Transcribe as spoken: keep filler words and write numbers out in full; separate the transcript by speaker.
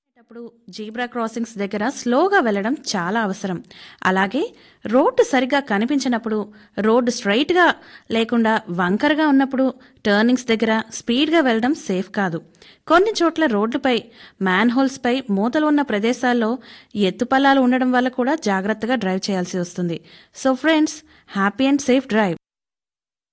Speaker 1: అప్పుడు zebra crossings దగ్గర స్లోగా వెళ్ళడం చాలా అవసరం. అలాగే రోడ్డు సరిగ్గా కనిపించినప్పుడు, రోడ్డు స్ట్రైట్గా లేకుండా వంకరగా ఉన్నప్పుడు టర్నింగ్స్ దగ్గర స్పీడ్గా వెళ్ళడం సేఫ్ కాదు. కొన్ని చోట్ల రోడ్లపై మ్యాన్ హోల్స్పై మూతలు ఉన్న ప్రదేశాల్లో ఎత్తుపల్లాలు ఉండడం వల్ల కూడా జాగ్రత్తగా డ్రైవ్ చేయాల్సి వస్తుంది. So friends, happy and safe drive.